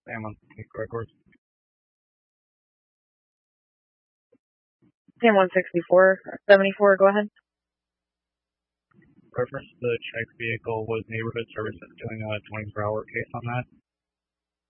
Sam on records. Sam 164, 74, go ahead. Reference to the checked vehicle, was neighborhood services doing a 24-hour case on that?